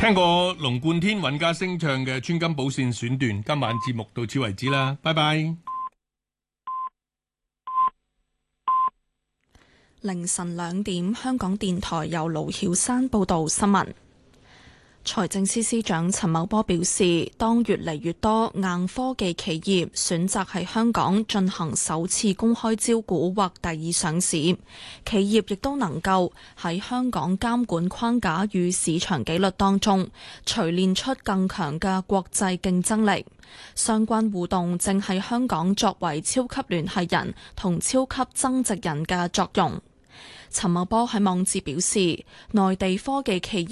聽過龍貫天、尹家聲唱嘅《穿金寶線》選段，今晚節目到此為止啦，拜拜。 凌晨2點，香港電台由盧曉山報道新聞。財政司司長陳茂波表示，當越嚟越多硬科技企業選擇喺香港進行首次公開招股或第二上市，企業亦都能夠喺香港監管框架與市場紀律當中錘煉出更強嘅國際競爭力。相關互動正喺香港作為超級聯繫人同超級增值人嘅作用。陳茂波喺網誌表示，內地科技企業